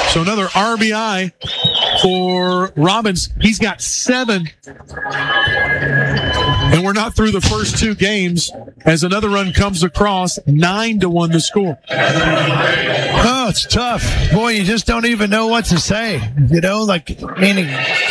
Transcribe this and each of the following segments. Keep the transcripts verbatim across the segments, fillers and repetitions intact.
So another R B I for Robbins. He's got seven. And we're not through the first two games as another run comes across. Nine to one the score. Oh, it's tough. Boy, you just don't even know what to say. You know, like, meaning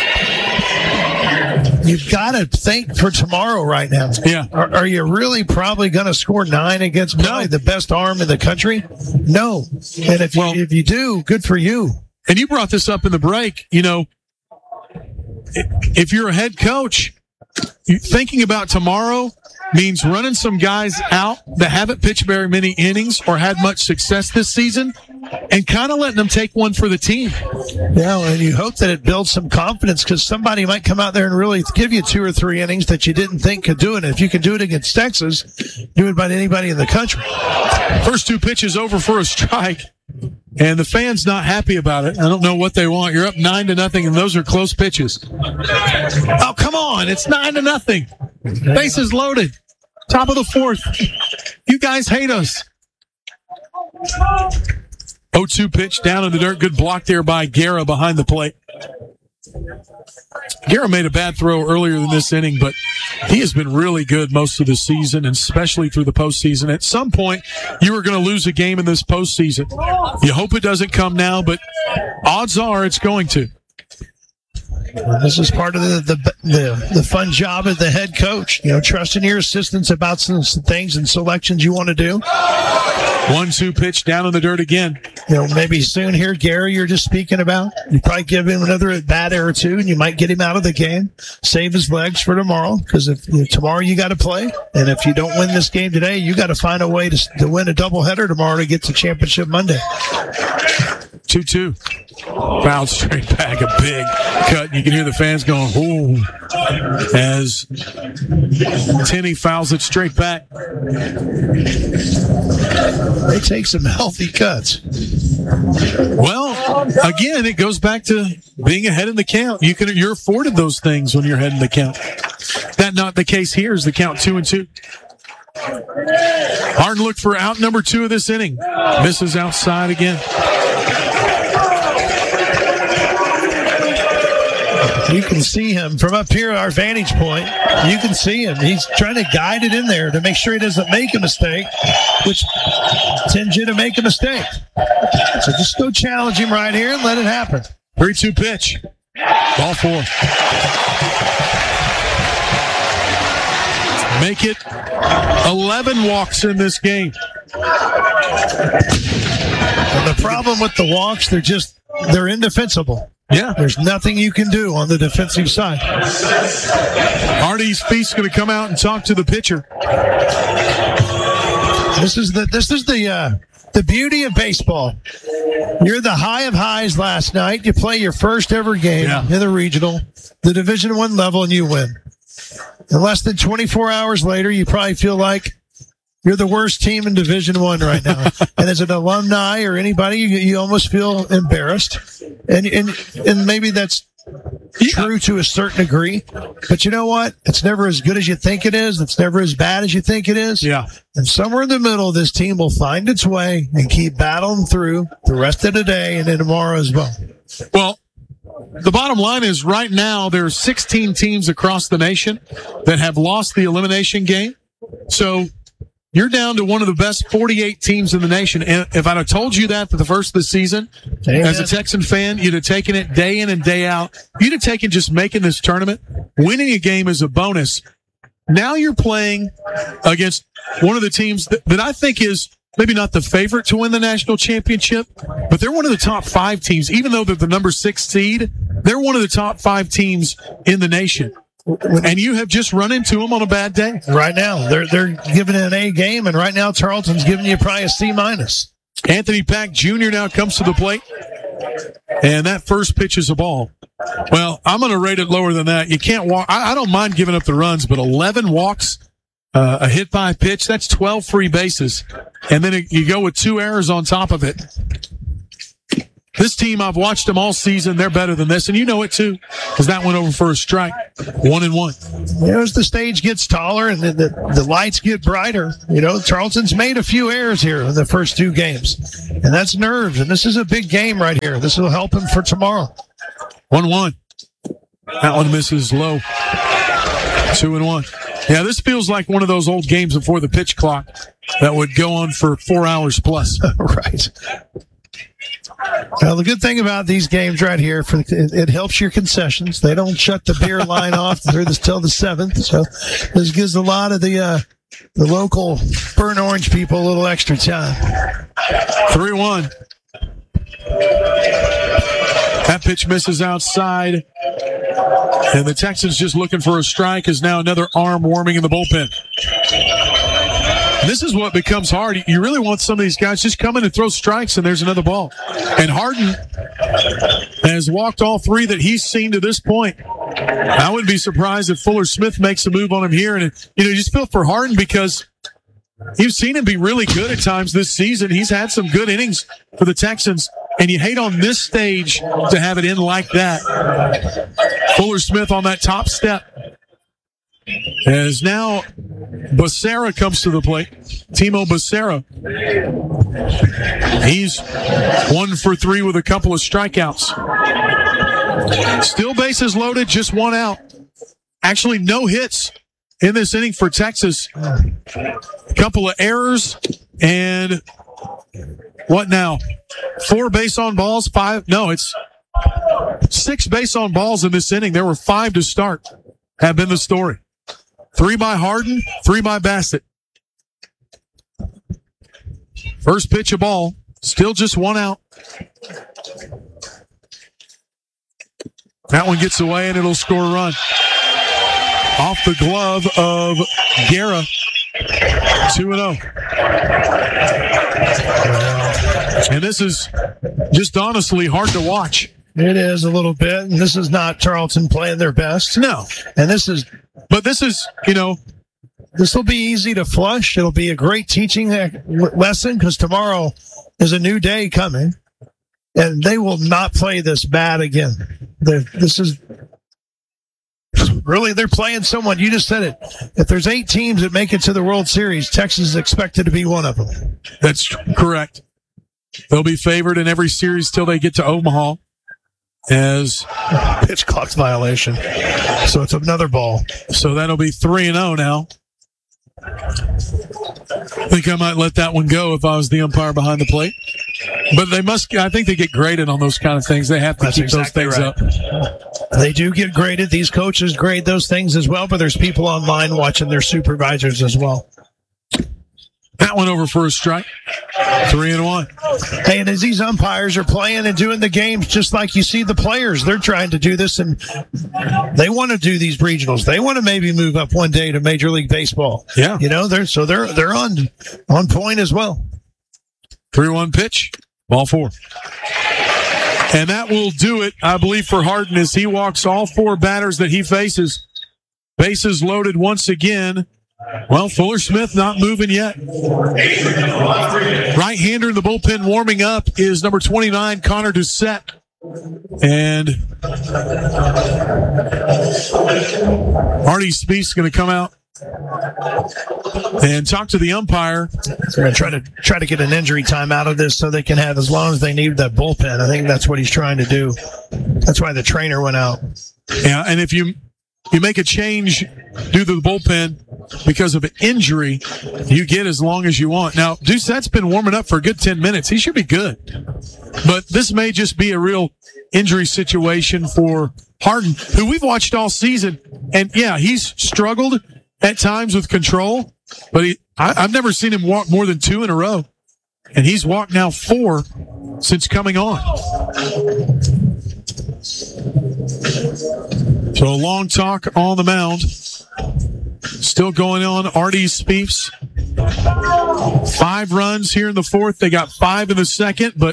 you've got to think for tomorrow right now. Yeah. Are, are you really probably going to score nine against probably No. the best arm in the country? No. And if, Well- you, if you do, good for you. And you brought this up in the break. You know, if you're a head coach, you- thinking about tomorrow means running some guys out that haven't pitched very many innings or had much success this season and kind of letting them take one for the team. Yeah, and you hope that it builds some confidence because somebody might come out there and really give you two or three innings that you didn't think could do it. And if you can do it against Texas, do it by anybody in the country. First two pitches over for a strike, and the fans not happy about it. I don't know what they want. You're up nine to nothing, and those are close pitches. Oh, come on. It's nine to nothing. Bases loaded. Top of the fourth. You guys hate us. oh two pitch down in the dirt. Good block there by Guerra behind the plate. Guerra made a bad throw earlier in this inning, but he has been really good most of the season, and especially through the postseason. At some point, you are going to lose a game in this postseason. You hope it doesn't come now, but odds are it's going to. Well, this is part of the, the the the fun job as the head coach. You know, trusting your assistants about some, some things and selections you want to do. one two pitch down in the dirt again. You know, maybe soon here, Gary, you're just speaking about. You probably give him another at bat or two, and you might get him out of the game. Save his legs for tomorrow, because if you know, tomorrow you got to play, and if you don't win this game today, you got to find a way to to win a doubleheader tomorrow to get to championship Monday. two two. Fouled straight back, a big cut. You can hear the fans going, ooh, as Tenney fouls it straight back. They take some healthy cuts. Well, again, it goes back to being ahead in the count. You can, you're afforded those things when you're ahead in the count. That not the case here is the count two and two. Harden looked for out number two of this inning. Misses outside again. You can see him from up here, our vantage point. You can see him. He's trying to guide it in there to make sure he doesn't make a mistake, which tends you to make a mistake. So just go challenge him right here and let it happen. three two pitch. Ball four. Make it eleven walks in this game. And the problem with the walks, they're just, they're indefensible. Yeah. There's nothing you can do on the defensive side. Artie's Feast going to come out and talk to the pitcher. This is the this is the uh, the beauty of baseball. You're the high of highs last night. You play your first ever game Yeah. in the regional, the Division One level, and you win. And less than twenty-four hours later, you probably feel like you're the worst team in Division One right now. And as an alumni or anybody, you, you almost feel embarrassed. And and and maybe that's true to a certain degree. But you know what? It's never as good as you think it is. It's never as bad as you think it is. Yeah. And somewhere in the middle, this team will find its way and keep battling through the rest of the day and then tomorrow as well. Well, the bottom line is right now there are sixteen teams across the nation that have lost the elimination game. So you're down to one of the best forty-eight teams in the nation. And if I'd have told you that for the first of the season, Amen. as a Texan fan, you'd have taken it day in and day out. You'd have taken just making this tournament. Winning a game is a bonus. Now you're playing against one of the teams that, that I think is maybe not the favorite to win the national championship, but they're one of the top five teams. Even though they're the number six seed, they're one of the top five teams in the nation. And you have just run into them on a bad day. Right now, they're they're giving it an A game, and right now Tarleton's giving you probably a C minus. Anthony Pack Junior now comes to the plate, and that first pitch is a ball. Well, I'm going to rate it lower than that. You can't walk. I, I don't mind giving up the runs, but eleven walks, uh, a hit by pitch, that's twelve free bases. And then it, you go with two errors on top of it. This team, I've watched them all season. They're better than this, and you know it too, because that went over for a strike. One and one. You know, as the stage gets taller and the, the, the lights get brighter, you know, Charleston's made a few errors here in the first two games, and that's nerves. And this is a big game right here. This will help him for tomorrow. One one. That one misses low. Two and one. Yeah, this feels like one of those old games before the pitch clock that would go on for four hours plus. Right. Well, the good thing about these games right here, for it, it helps your concessions. They don't shut the beer line off through this till the seventh, so this gives a lot of the uh, the local burnt orange people a little extra time. Three one. That pitch misses outside, and the Texans just looking for a strike as now another arm warming in the bullpen. This is what becomes hard. You really want some of these guys just come in and throw strikes, and there's another ball. And Harden has walked all three that he's seen to this point. I wouldn't be surprised if Fuller Smith makes a move on him here. And, you know, you just feel for Harden because you've seen him be really good at times this season. He's had some good innings for the Texans, and you hate on this stage to have it in like that. Fuller Smith on that top step. As now Becerra comes to the plate. Timo Becerra. He's one for three with a couple of strikeouts. Still bases loaded, just one out. Actually, no hits in this inning for Texas. A couple of errors and what now? Four base on balls, five. No, it's six base on balls in this inning. There were five to start, have been the story. Three by Harden, three by Bassett. First pitch of ball, still just one out. That one gets away and it'll score a run. Off the glove of Guerra. two and oh. And this is just honestly hard to watch. It is a little bit, and this is not Charlton playing their best. No. And this is, but this is, you know, this will be easy to flush. It'll be a great teaching lesson because tomorrow is a new day coming, and they will not play this bad again. They're, this is really, they're playing someone. You just said it. If there's eight teams that make it to the World Series, Texas is expected to be one of them. That's correct. They'll be favored in every series till they get to Omaha. As pitch clock violation. So it's another ball. So that'll be three and oh now. I think I might let that one go if I was the umpire behind the plate. But they must, I think they get graded on those kind of things. They have to That's keep exactly those things right. up. They do get graded. These coaches grade those things as well, but there's people online watching their supervisors as well. That one over for a strike. Three and one. Hey, and as these umpires are playing and doing the games, just like you see the players, they're trying to do this, and they want to do these regionals. They want to maybe move up one day to Major League Baseball. Yeah, you know, they're so they're they're on on point as well. three one pitch, ball four. And that will do it, I believe, for Harden as he walks all four batters that he faces. Bases loaded once again. Well, Fuller Smith not moving yet. Right-hander in the bullpen warming up is number twenty-nine, Connor Doucette. And Artie Spieth's going to come out and talk to the umpire. They're going to try to try to get an injury time out of this so they can have as long as they need that bullpen. I think that's what he's trying to do. That's why the trainer went out. Yeah, and if you you make a change due to the bullpen because of an injury, you get as long as you want. Now, Doucette's been warming up for a good ten minutes. He should be good. But this may just be a real injury situation for Harden, who we've watched all season. And, yeah, he's struggled at times with control, but he, I, I've never seen him walk more than two in a row. And he's walked now four since coming on. So a long talk on the mound. Still going on. Artie Spieth's five runs here in the fourth. They got five in the second, but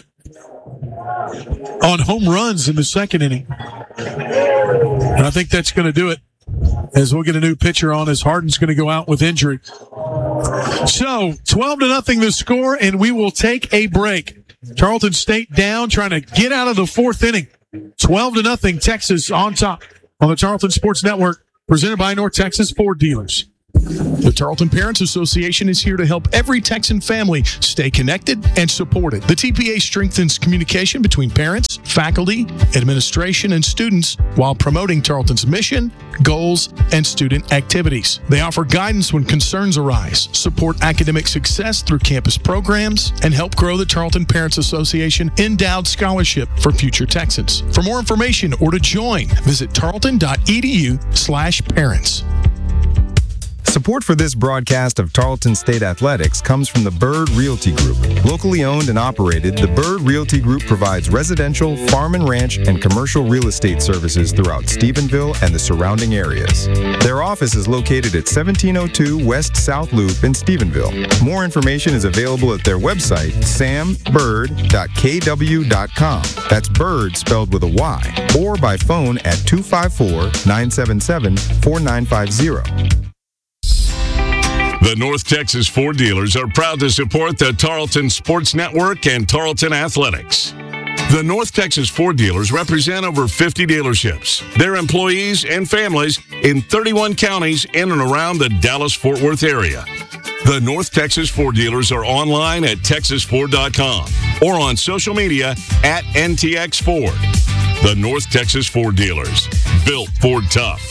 on home runs in the second inning. And I think that's going to do it as we'll get a new pitcher on as Harden's going to go out with injury. So twelve to nothing the score, and we will take a break. Tarleton State down, trying to get out of the fourth inning. twelve to nothing, Texas on top on the Tarleton Sports Network, presented by North Texas Ford Dealers. The Tarleton Parents Association is here to help every Texan family stay connected and supported. The T P A strengthens communication between parents, faculty, administration, and students while promoting Tarleton's mission, goals, and student activities. They offer guidance when concerns arise, support academic success through campus programs, and help grow the Tarleton Parents Association Endowed Scholarship for future Texans. For more information or to join, visit tarleton.edu slash parents. Support for this broadcast of Tarleton State Athletics comes from the Bird Realty Group. Locally owned and operated, the Bird Realty Group provides residential, farm and ranch, and commercial real estate services throughout Stephenville and the surrounding areas. Their office is located at seventeen oh two West South Loop in Stephenville. More information is available at their website, sam bird dot k w dot com. That's Bird spelled with a Y, or by phone at two five four, nine seven seven, four nine five zero. The North Texas Ford Dealers are proud to support the Tarleton Sports Network and Tarleton Athletics. The North Texas Ford Dealers represent over fifty dealerships, their employees and families in thirty-one counties in and around the Dallas-Fort Worth area. The North Texas Ford Dealers are online at texas ford dot com or on social media at N T X Ford. The North Texas Ford Dealers, built Ford tough.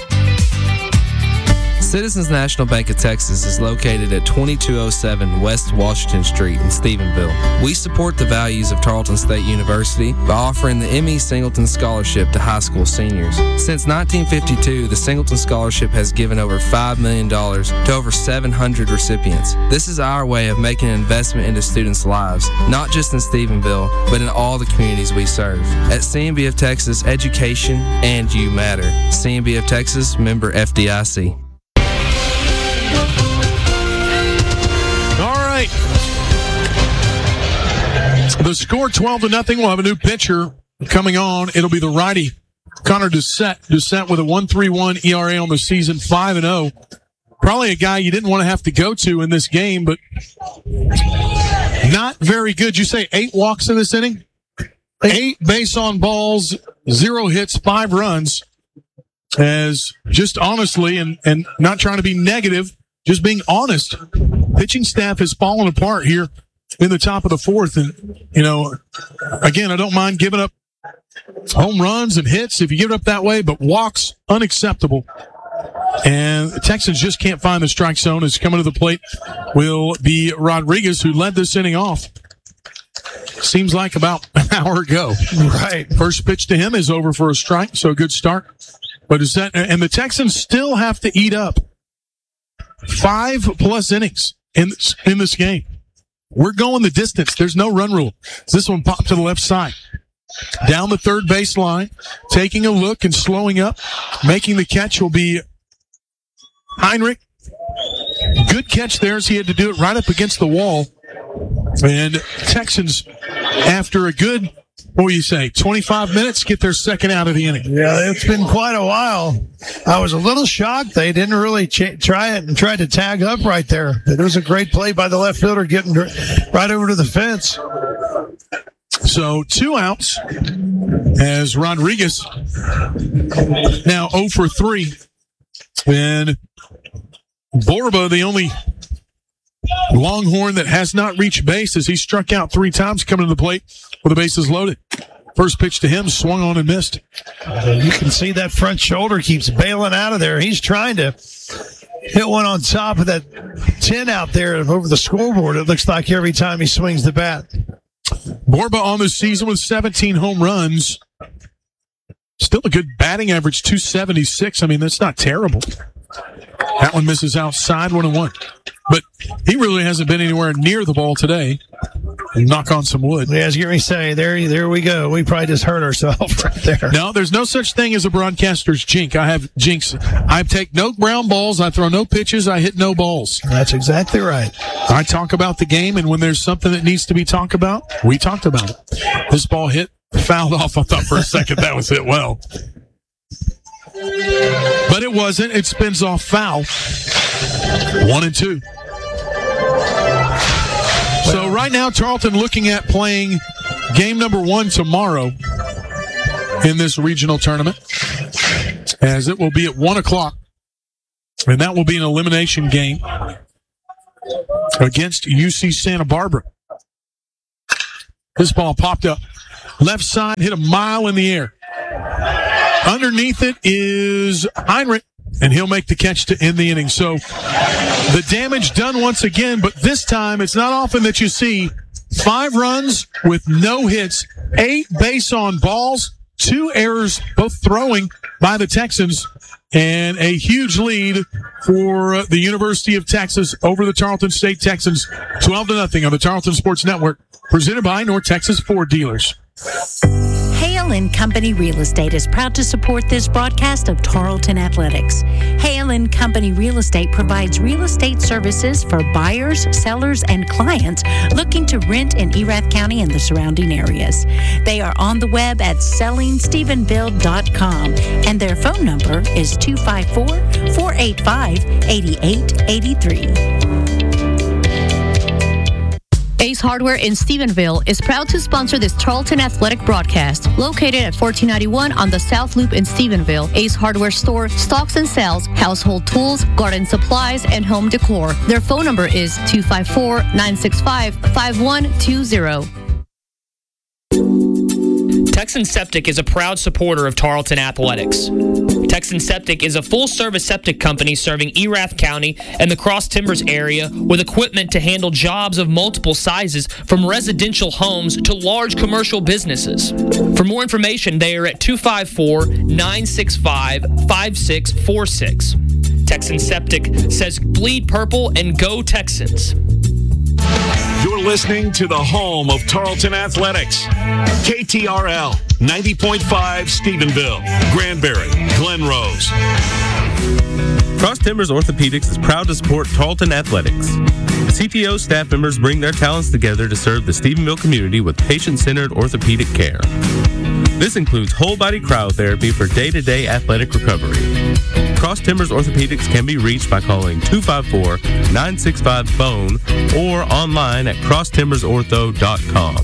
Citizens National Bank of Texas is located at twenty-two oh seven West Washington Street in Stephenville. We support the values of Tarleton State University by offering the M E Singleton Scholarship to high school seniors. Since nineteen fifty-two, the Singleton Scholarship has given over five million dollars to over seven hundred recipients. This is our way of making an investment into students' lives, not just in Stephenville, but in all the communities we serve. At C M B of Texas, education and you matter. C M B of Texas, member F D I C. The score twelve to nothing. We'll have a new pitcher coming on. It'll be the righty, Connor Doucette. Doucette with a one point three one E R A on the season, five and oh. Probably a guy you didn't want to have to go to in this game, but not very good. You say eight walks in this inning? Eight base on balls, zero hits, five runs. As just honestly, and, and not trying to be negative, just being honest, pitching staff has fallen apart here in the top of the fourth. And, you know, again, I don't mind giving up home runs and hits if you give it up that way, but walks, unacceptable. And the Texans just can't find the strike zone. As coming to the plate will be Rodriguez, who led this inning off. Seems like about an hour ago. Right. First pitch to him is over for a strike, so a good start. But is that, and the Texans still have to eat up five plus innings in this, in this game. We're going the distance. There's no run rule. This one popped to the left side. Down the third baseline, taking a look and slowing up. Making the catch will be Heinrich. Good catch there as he had to do it right up against the wall. And Texans, after a good, what do you say, twenty-five minutes, get their second out of the inning. Yeah, it's been quite a while. I was a little shocked they didn't really ch- try it and tried to tag up right there. It was a great play by the left fielder getting right over to the fence. So two outs as Rodriguez now oh for three. And Borba, the only Longhorn that has not reached base, as he struck out three times coming to the plate with the bases loaded. First pitch to him, swung on and missed. Uh, you can see that front shoulder keeps bailing out of there. He's trying to hit one on top of that ten out there over the scoreboard. It looks like every time he swings the bat. Borba on the season with seventeen home runs. Still a good batting average, two seventy-six. I mean, that's not terrible. That one misses outside, one and one. But he really hasn't been anywhere near the ball today. Knock on some wood. Yeah, as you say, there, there we go. We probably just hurt ourselves right there. No, there's no such thing as a broadcaster's jinx. I have jinx. I take no ground balls. I throw no pitches. I hit no balls. That's exactly right. I talk about the game, and when there's something that needs to be talked about, we talked about it. This ball hit, fouled off. I thought for a second that was hit well. But it wasn't. It spins off foul. One and two. So right now, Tarleton looking at playing game number one tomorrow in this regional tournament, as it will be at one o'clock, and that will be an elimination game against U C Santa Barbara. This ball popped up left side, hit a mile in the air. Underneath it is Heinrich, and he'll make the catch to end the inning. So the damage done once again, but this time it's not often that you see five runs with no hits, eight base on balls, two errors, both throwing by the Texans, and a huge lead for the University of Texas over the Tarleton State Texans, twelve to nothing on the Tarleton Sports Network, presented by North Texas Ford Dealers. Hale and Company Real Estate is proud to support this broadcast of Tarleton Athletics. Hale and Company Real Estate provides real estate services for buyers, sellers, and clients looking to rent in Erath County and the surrounding areas. They are on the web at selling stephenville dot com, and their phone number is two five four, four eight five, eight eight eight three. Ace Hardware in Stephenville is proud to sponsor this Tarleton Athletic broadcast. Located at fourteen ninety-one on the South Loop in Stephenville, Ace Hardware store stocks and sells household tools, garden supplies, and home decor. Their phone number is two five four, nine six five, five one two zero. Texan Septic is a proud supporter of Tarleton Athletics. Texan Septic is a full-service septic company serving Erath County and the Cross Timbers area with equipment to handle jobs of multiple sizes, from residential homes to large commercial businesses. For more information, they are at two five four, nine six five, five six four six. Texan Septic says bleed purple and go Texans. You're listening to the home of Tarleton Athletics. K T R L, ninety point five Stephenville, Granbury, Glen Rose. Cross Timbers Orthopedics is proud to support Tarleton Athletics. C T O staff members bring their talents together to serve the Stephenville community with patient-centered orthopedic care. This includes whole-body cryotherapy for day-to-day athletic recovery. Cross Timbers Orthopedics can be reached by calling two five four, nine six five, P H O N E or online at cross timbers ortho dot com.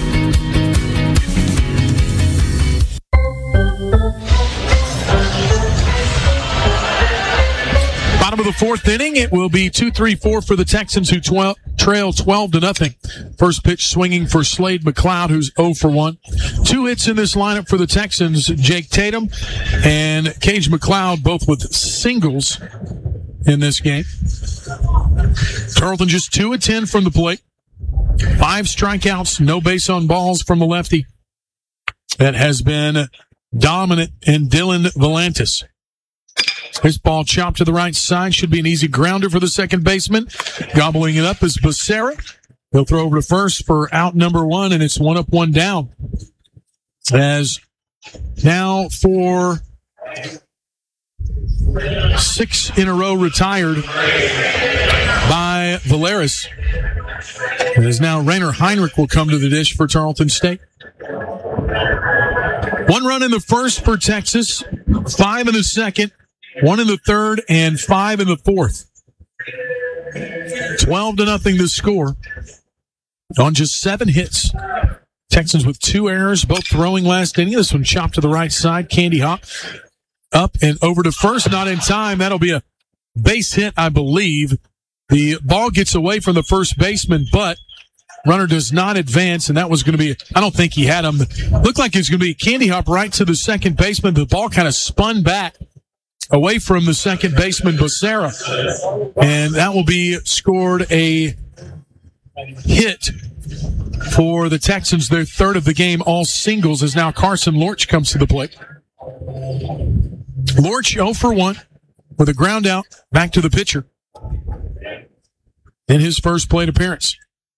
Bottom of the fourth inning, it will be two three four for the Texans, who twelve, trail twelve to nothing. First pitch swinging for Slade McLeod, who's zero for one. Two hits in this lineup for the Texans, Jake Tatum and Cage McLeod, both with singles in this game. Tarleton just two of ten from the plate. Five strikeouts, no base on balls from the lefty. That has been dominant in Dylan Volantis. This ball chopped to the right side. Should be an easy grounder for the second baseman. Gobbling it up is Becerra. He'll throw over to first for out number one, and it's one up, one down. As now for six in a row retired by Valeris. As now Rainer Heinrich will come to the dish for Tarleton State. One run in the first for Texas, five in the second, one in the third, and five in the fourth. Twelve to nothing to score on just seven hits. Texans with two errors, both throwing last inning. This one chopped to the right side. Candy Hop up and over to first, not in time. That'll be a base hit, I believe. The ball gets away from the first baseman, but runner does not advance, and that was going to be, I don't think he had him. Looked like it was going to be a Candy Hop right to the second baseman. The ball kind of spun back away from the second baseman, Becerra. And that will be scored a hit for the Texans, their third of the game, all singles, as now Carson Lorch comes to the plate. Lorch zero for one with a ground out back to the pitcher in his first plate appearance.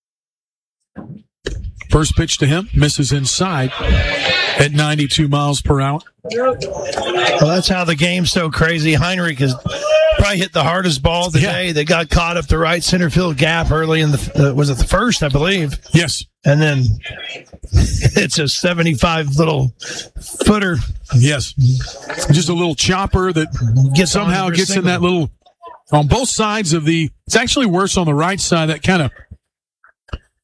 First pitch to him, misses inside at ninety-two miles per hour. Well, that's how the game's so crazy. Heinrich has probably hit the hardest ball of the Yeah. day. That got caught up the right center field gap early in the, uh, was it the first, I believe? Yes. And then it's a seventy-five little footer. Yes. Just a little chopper that Gets somehow on for a gets in single. that little, on both sides of the, it's actually worse on the right side, that kind of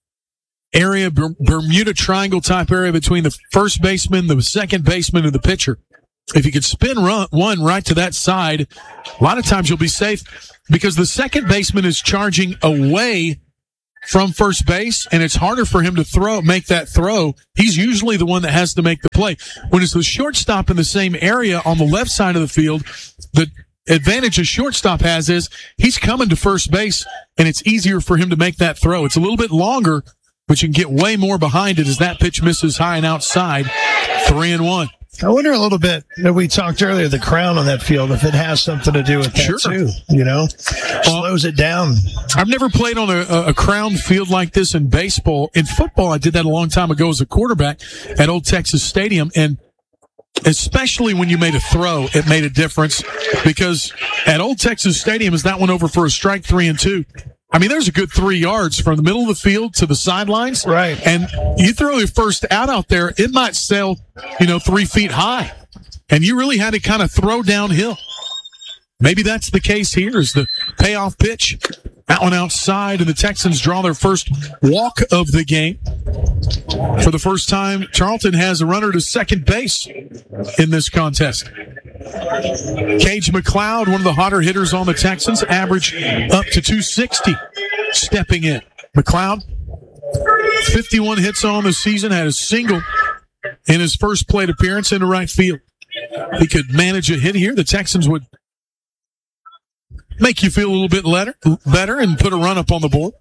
area, Bermuda Triangle type area between the first baseman, the second baseman, and the pitcher. If you could spin run, one right to that side, a lot of times you'll be safe because the second baseman is charging away from first base, and it's harder for him to throw, make that throw. He's usually the one that has to make the play. When it's the shortstop in the same area on the left side of the field, the advantage a shortstop has is he's coming to first base, and it's easier for him to make that throw. It's a little bit longer, but you can get way more behind it as that pitch misses high and outside. Three and one. I wonder a little bit, you know, we talked earlier, the crown on that field, if it has something to do with that Sure. too, you know, Well, slows it down. I've never played on a, a crown field like this in baseball. In football, I did that a long time ago as a quarterback at Old Texas Stadium, and especially when you made a throw, it made a difference because at Old Texas Stadium, as that went over for a strike, three and two, I mean, there's a good three yards from the middle of the field to the sidelines. Right. And you throw your first out out there, it might sail, you know, three feet high. And you really had to kind of throw downhill. Maybe that's the case here is the payoff pitch. That one outside, and the Texans draw their first walk of the game. For the first time, Charlton has a runner to second base in this contest. Cage McLeod, one of the hotter hitters on the Texans, average up to two sixty stepping in. McLeod, fifty-one hits on the season, had a single in his first plate appearance in the right field. He could manage a hit here. The Texans would make you feel a little bit better, better and put a run up on the board.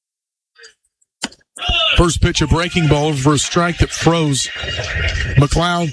First pitch, a breaking ball for a strike that froze. McLeod.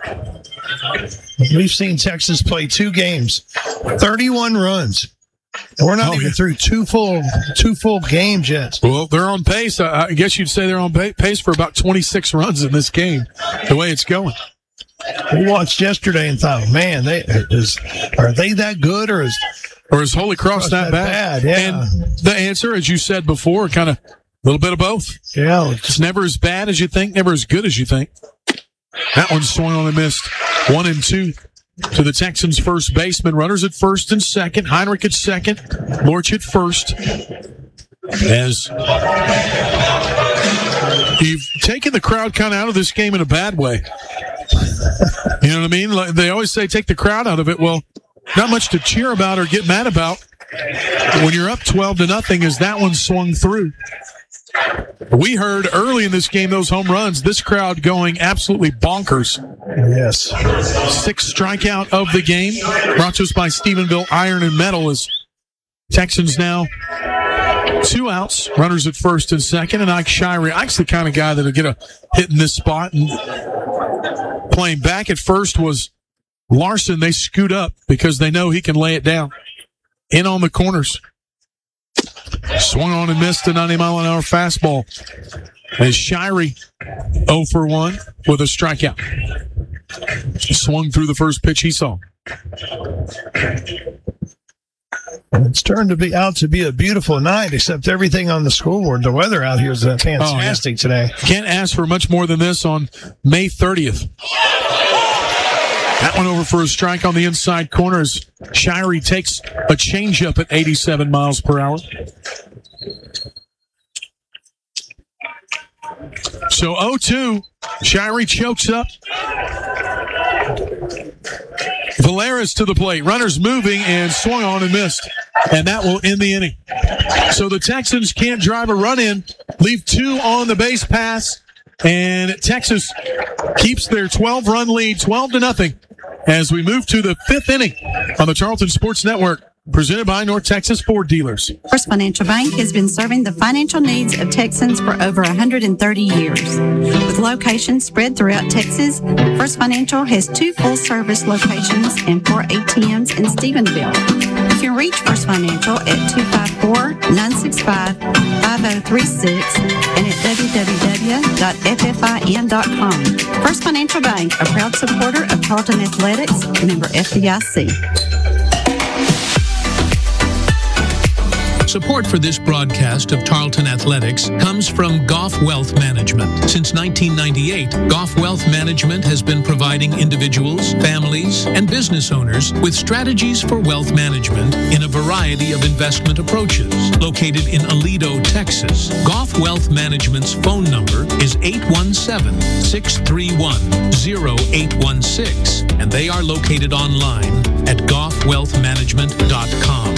We've seen Texas play two games, thirty-one runs. And we're not Oh, even yeah. through two full two full games yet. Well, they're on pace. I I guess you'd say they're on pa- pace for about twenty-six runs in this game, the way it's going. We watched yesterday and thought, man, they is are they that good or is Or is Holy Cross that, that bad? bad? Yeah. And the answer, as you said before, kind of a little bit of both. yeah? It's never as bad as you think, never as good as you think. That one swung on and missed. One and two to the Texans' first baseman. Runners at first and second. Heinrich at second. Lorch at first. As you've taken the crowd kind of out of this game in a bad way. You know what I mean? Like they always say, take the crowd out of it. Well, not much to cheer about or get mad about when you're up twelve to nothing as that one swung through. We heard early in this game those home runs, this crowd going absolutely bonkers. Yes. Sixth strikeout of the game, brought to us by Stephenville Iron and Metal as Texans now two outs, runners at first and second, and Ike Shirey. Ike's the kind of guy that'll get a hit in this spot. And playing back at first was Larson. They scoot up because they know he can lay it down. In on the corners. Swung on and missed a ninety mile an hour fastball. As Shirey oh for one with a strikeout. Swung through the first pitch he saw. It's turned to be out to be a beautiful night, except everything on the scoreboard. The weather out here is uh, fantastic today. Can't ask for much more than this on May thirtieth. That one over for a strike on the inside corner as Shirey takes a changeup at eighty-seven miles per hour. So oh two, Shirey chokes up. Valeris to the plate. Runners moving and swung on and missed. And that will end the inning. So the Texans can't drive a run in, leave two on the base pass, and Texas keeps their twelve-run lead, twelve to nothing, as we move to the fifth inning on the Tarleton Sports Network, presented by North Texas Ford Dealers. First Financial Bank has been serving the financial needs of Texans for over one hundred thirty years. With locations spread throughout Texas, First Financial has two full-service locations and four A T Ms in Stephenville. You can reach First Financial at two five four, nine six five, five oh three six and at w w w dot f f i n dot com. First Financial Bank, a proud supporter of Tarleton Athletics, member F D I C. Support for this broadcast of Tarleton Athletics comes from Goff Wealth Management. Since nineteen ninety-eight, Goff Wealth Management has been providing individuals, families, and business owners with strategies for wealth management in a variety of investment approaches. Located in Aledo, Texas, Goff Wealth Management's phone number is eight one seven, six three one, zero eight one six, and they are located online at goff wealth management dot com.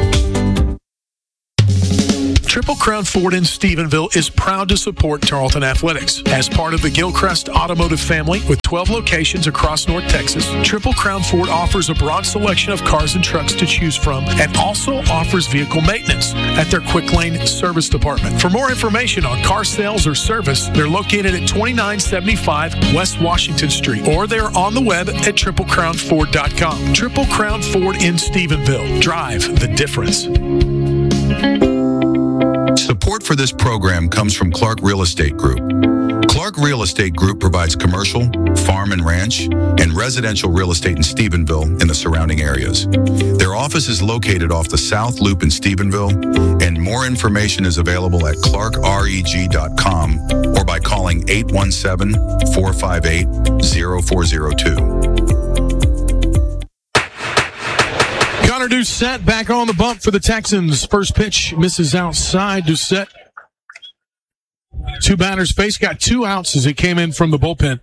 Triple Crown Ford in Stephenville is proud to support Tarleton Athletics. As part of the Gilchrist Automotive family with twelve locations across North Texas, Triple Crown Ford offers a broad selection of cars and trucks to choose from and also offers vehicle maintenance at their Quick Lane Service Department. For more information on car sales or service, they're located at twenty-nine seventy-five West Washington Street, or they're on the web at triple crown ford dot com. Triple Crown Ford in Stephenville. Drive the difference. Support for this program comes from Clark Real Estate Group. Clark Real Estate Group provides commercial, farm and ranch, and residential real estate in Stephenville and the surrounding areas. Their office is located off the South Loop in Stephenville, and more information is available at clark reg dot com or by calling eight one seven, four five eight, zero four zero two. Connor Doucette back on the bump for the Texans. First pitch misses outside. Doucette, two batters face, got two outs as he came in from the bullpen.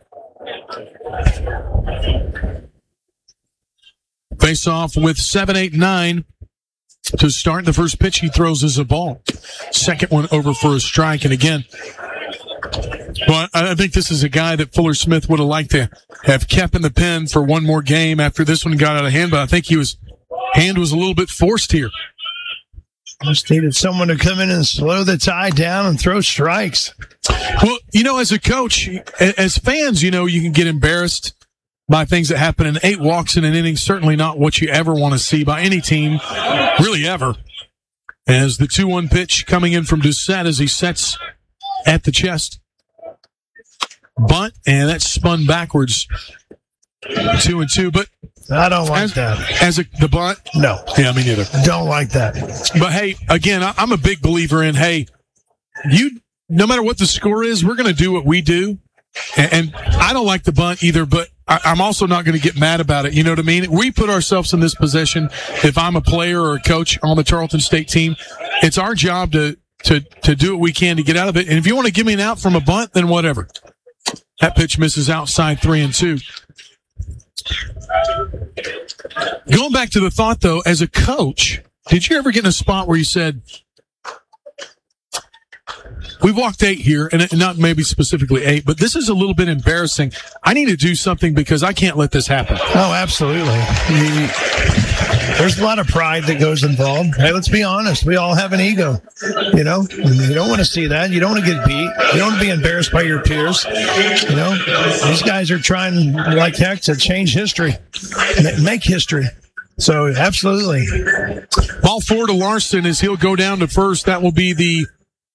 Face off with seven, eight, nine to start. The first pitch he throws is a ball. Second one over for a strike. And again, well, I think this is a guy that Fuller Smith would have liked to have kept in the pen for one more game after this one got out of hand, but I think he was hand was a little bit forced here. Just needed someone to come in and slow the tie down and throw strikes. Well, you know, as a coach, as fans, you know, you can get embarrassed by things that happen, and eight walks in an inning, certainly not what you ever want to see by any team, really ever. As the two one pitch coming in from Doucette as he sets at the chest. Bunt, and that's spun backwards. Two and two, but I don't like as, that. As a the bunt? No. Yeah, me neither. Don't like that. But hey, again, I, I'm a big believer in, hey, you, no matter what the score is, we're going to do what we do. And, and I don't like the bunt either, but I, I'm also not going to get mad about it. You know what I mean? We put ourselves in this position. If I'm a player or a coach on the Tarleton State team, it's our job to, to, to do what we can to get out of it. And if you want to give me an out from a bunt, then whatever. That pitch misses outside, three and two. Going back to the thought, though, as a coach, did you ever get in a spot where you said, we walked eight here, and not maybe specifically eight, but this is a little bit embarrassing. I need to do something because I can't let this happen. Oh, absolutely. You, there's a lot of pride that goes involved. Hey, let's be honest. We all have an ego. You know, you don't want to see that. You don't want to get beat. You don't want to be embarrassed by your peers. You know, these guys are trying like heck to change history, make history. So, absolutely. Ball forward to Larson as he'll go down to first. That will be the,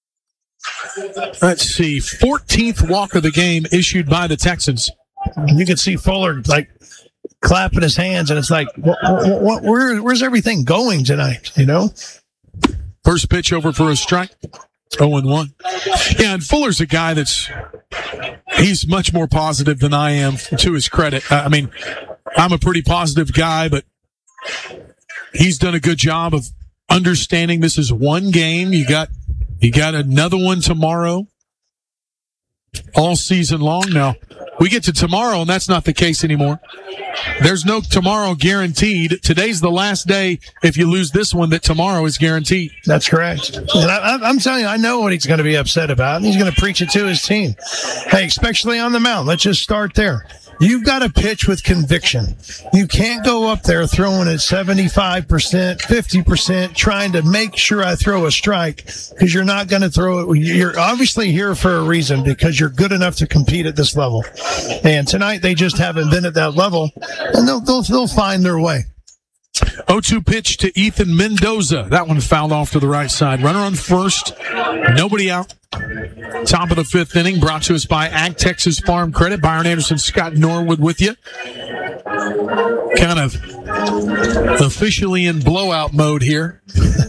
let's see, fourteenth walk of the game issued by the Texans. You can see Fuller, like, clapping his hands, and it's like, what, what, what, where, where's everything going tonight, you know? First pitch over for a strike, oh and one. Yeah, and Fuller's a guy that's, he's much more positive than I am, to his credit. I mean, I'm a pretty positive guy, but he's done a good job of understanding this is one game. You got, you got another one tomorrow, all season long now. We get to tomorrow, and that's not the case anymore. There's no tomorrow guaranteed. Today's the last day. If you lose this one, that tomorrow is guaranteed. That's correct. And I, I'm telling you, I know what he's going to be upset about. He's going to preach it to his team. Hey, especially on the mound. Let's just start there. You've got to pitch with conviction. You can't go up there throwing at seventy-five percent, fifty percent, trying to make sure I throw a strike, because you're not going to throw it. You're obviously here for a reason, because you're good enough to compete at this level. And tonight they just haven't been at that level, and they'll they'll, they'll find their way. oh two pitch to Ethan Mendoza. That one fouled off to the right side. Runner on first. Nobody out. Top of the fifth inning, brought to us by Ag Texas Farm Credit. Byron Anderson, Scott Norwood with you. kind of officially in blowout mode here,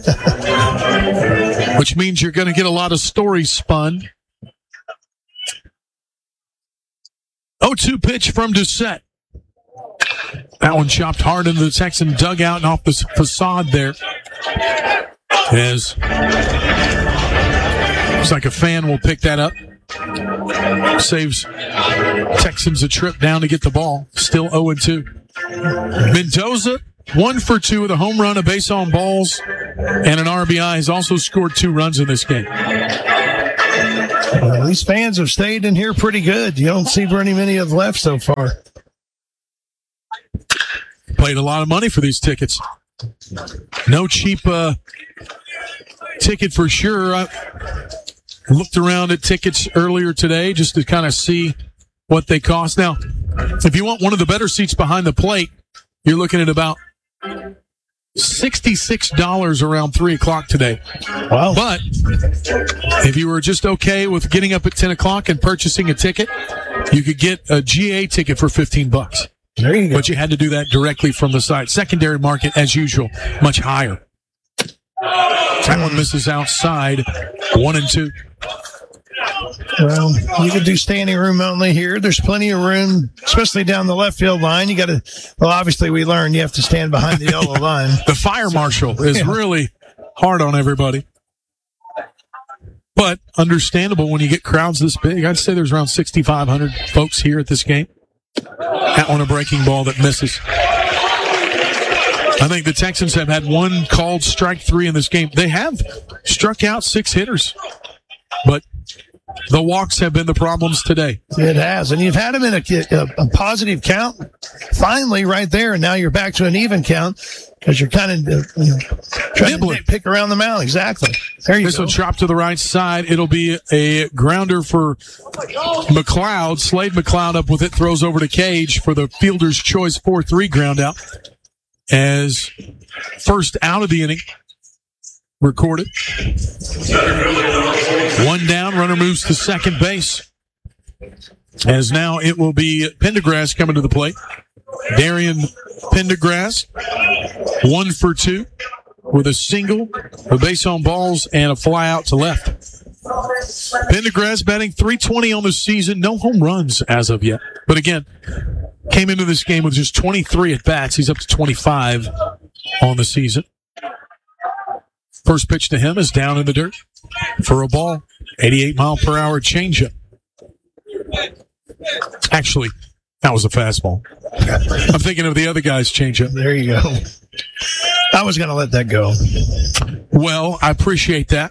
which means you're going to get a lot of stories spun. oh two pitch from Doucette. That one chopped hard into the Texan dugout and off the facade there. As looks like a fan will pick that up. Saves Texans a trip down to get the ball. Still oh and two. Mendoza, one for two with a home run, a base on balls, and an R B I. Has also scored two runs in this game. Well, these fans have stayed in here pretty good. You don't see very many have left so far. Paid a lot of money for these tickets. No cheap uh, ticket for sure. I looked around at tickets earlier today just to kind of see what they cost. Now, if you want one of the better seats behind the plate, you're looking at about sixty-six dollars around three o'clock today. Wow. But if you were just okay with getting up at ten o'clock and purchasing a ticket, you could get a G A ticket for fifteen bucks. There you go. But you had to do that directly from the site. Secondary market, as usual, much higher. That one misses outside. One and two. Well, you could do standing room only here. There's plenty of room, especially down the left field line. You got to, well, obviously we learned you have to stand behind the yellow line. The fire marshal is yeah. really hard on everybody. But understandable when you get crowds this big. I'd say there's around sixty-five hundred folks here at this game. That one a breaking ball that misses. I think the Texans have had one called strike three in this game. They have struck out six hitters, but the walks have been the problems today. It has, and you've had them in a, a, a positive count finally right there, and now you're back to an even count because you're kind of uh, you know, trying Nibbling. to pick around the mound. Exactly. There you this go. This will chop to the right side. It'll be a grounder for McLeod. Slade McLeod up with it, throws over to Cage for the fielder's choice four three ground out. As first out of the inning recorded. One down, runner moves to second base. As now it will be Pendergrass coming to the plate. Darian Pendergrass, one for two with a single, a base on balls, and a fly out to left. Pendergrass batting three twenty on the season. No home runs as of yet. But again, came into this game with just twenty-three at bats. He's up to twenty-five on the season. First pitch to him is down in the dirt for a ball. eighty-eight mile per hour changeup. Actually, that was a fastball. I'm thinking of the other guy's changeup. There you go. I was going to let that go. Well, I appreciate that.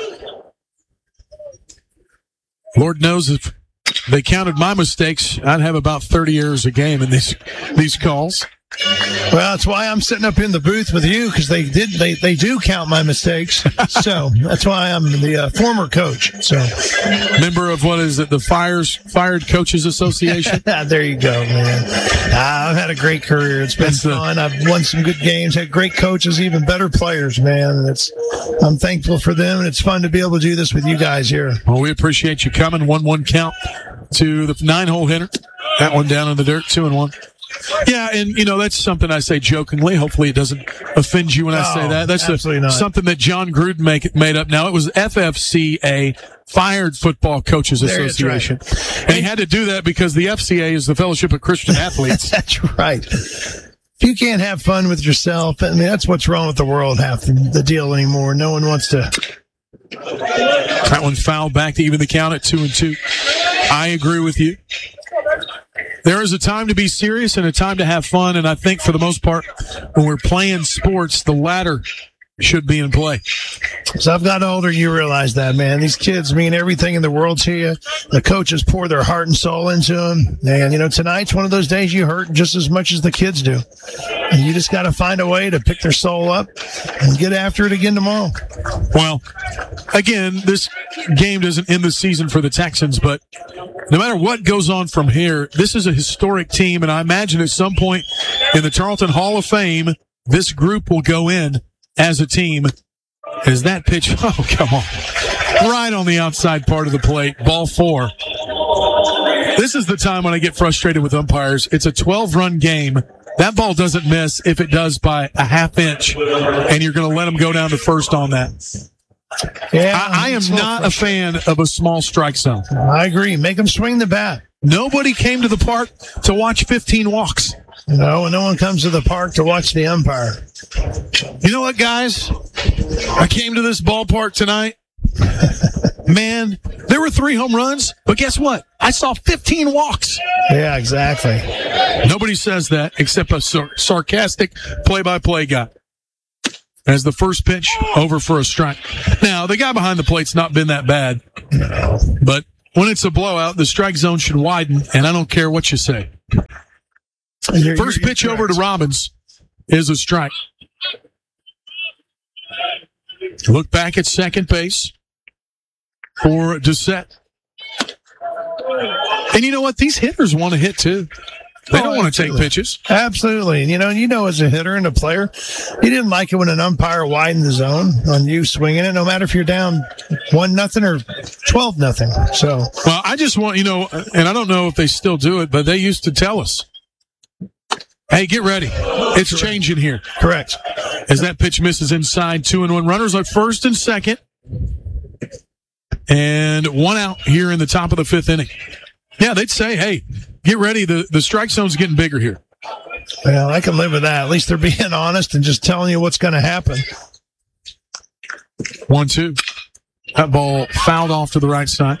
Lord knows if they counted my mistakes, I'd have about thirty errors a game in these these calls. Well, that's why I'm sitting up in the booth with you, because they did they, they do count my mistakes. So that's why I'm the uh, former coach. So member of what is it, the Fires Fired Coaches Association? There you go, man. Uh, I've had a great career. It's been that's fun. The, I've won some good games. Had great coaches, even better players, man. And it's I'm thankful for them, and it's fun to be able to do this with you guys here. Well, we appreciate you coming. One one count to the nine hole hitter. That one down in the dirt. Two and one. Yeah, and, you know, that's something I say jokingly. Hopefully it doesn't offend you when I say that. That's a, something that John Gruden make, made up. Now, it was F F C A, Fired Football Coaches there, Association. Right. And he had to do that because the F C A is the Fellowship of Christian Athletes. That's right. If you can't have fun with yourself, I mean, that's what's wrong with the world, half the, the deal anymore. No one wants to. That one fouled back to even the count at two and two. I agree with you. There is a time to be serious and a time to have fun, and I think for the most part, when we're playing sports, the latter should be in play. So I've gotten older, you realize that, man. These kids mean everything in the world to you. The coaches pour their heart and soul into them. And, you know, tonight's one of those days you hurt just as much as the kids do. And you just got to find a way to pick their soul up and get after it again tomorrow. Well, again, this game doesn't end the season for the Texans, but no matter what goes on from here, this is a historic team, and I imagine at some point in the Tarleton Hall of Fame, this group will go in as a team. As that pitch, oh, come on, right on the outside part of the plate, ball four. This is the time when I get frustrated with umpires. It's a twelve-run game. That ball doesn't miss if it does by a half inch, and you're going to let them go down to first on that. Yeah, I, I am not a fan of a small strike zone. I agree. Make them swing the bat. Nobody came to the park to watch fifteen walks. You know, and no one comes to the park to watch the umpire. You know what, guys? I came to this ballpark tonight. Man, there were three home runs, but guess what? I saw fifteen walks. Yeah, exactly. Nobody says that except a sar- sarcastic play-by-play guy. As the first pitch over for a strike. Now, the guy behind the plate's not been that bad, but when it's a blowout, the strike zone should widen, and I don't care what you say. You're, First you're, pitch you're over to Robbins is a strike. Look back at second base for Doucette. And you know what? These hitters want to hit too. They don't Oh, want to take absolutely. pitches. Absolutely. And you know, you know, as a hitter and a player, you didn't like it when an umpire widened the zone on you swinging it, no matter if you're down one nothing or twelve nothing. So, Well, I just want, you know, and I don't know if they still do it, but they used to tell us, hey, get ready. It's changing here. correct. As that pitch misses inside, two and one runners at first and second. And one out here in the top of the fifth inning. Yeah, they'd say, hey, get ready. The, the strike zone's getting bigger here. Well, I can live with that. At least they're being honest and just telling you what's going to happen. One, two. That ball fouled off to the right side.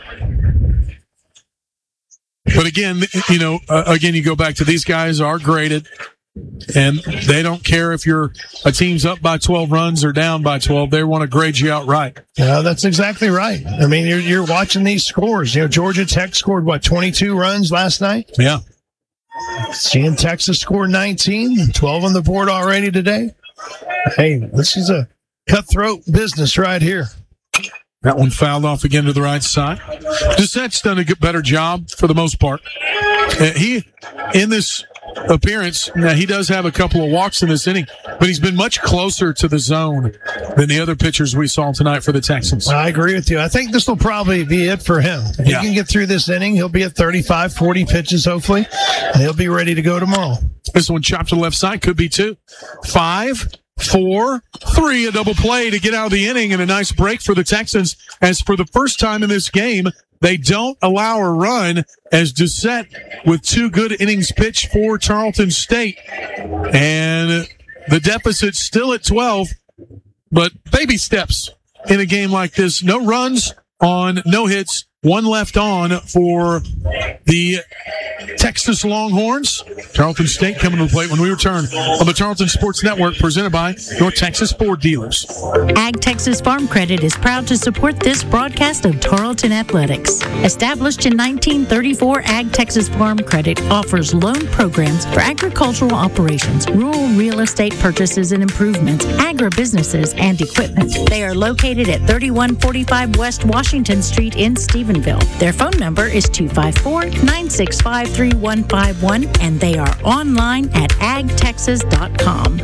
But again, you know, uh, again, you go back to these guys are graded, and they don't care if you're a team's up by twelve runs or down by twelve. They want to grade you out right. Yeah, that's exactly right. I mean, you're you're watching these scores. You know, Georgia Tech scored what twenty-two runs last night. Yeah. Seeing Texas score nineteen, twelve on the board already today. Hey, this is a cutthroat business right here. That one fouled off again to the right side. Doucette's done a good, better job for the most part. Uh, he, in this appearance, now he does have a couple of walks in this inning, but he's been much closer to the zone than the other pitchers we saw tonight for the Texans. I agree with you. I think this will probably be it for him. If Yeah. he can get through this inning, he'll be at thirty-five, forty pitches, hopefully, and he'll be ready to go tomorrow. This one chopped to the left side, could be two. Five, four, three, a double play to get out of the inning, and a nice break for the Texans, as for the first time in this game, they don't allow a run, as Doucette with two good innings pitched for Tarleton State. And the deficit's still at twelve, but baby steps in a game like this. No runs on no hits, one left on for the Texas Longhorns. Tarleton State coming to the plate when we return on the Tarleton Sports Network, presented by North Texas Ford Dealers. Ag Texas Farm Credit is proud to support this broadcast of Tarleton Athletics. Established in nineteen thirty-four, Ag Texas Farm Credit offers loan programs for agricultural operations, rural real estate purchases and improvements, agribusinesses, and equipment. They are located at thirty-one forty-five West Washington Street in Stephenville. Their phone number is two five four, nine six five, three one five one, and they are online at ag texas dot com.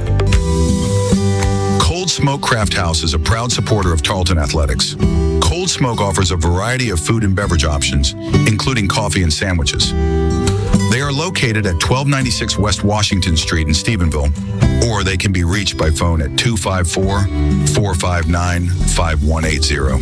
Cold Smoke Craft House is a proud supporter of Tarleton Athletics. Cold Smoke offers a variety of food and beverage options, including coffee and sandwiches. They are located at twelve ninety-six West Washington Street in Stephenville, or they can be reached by phone at two five four, four five nine, five one eight zero.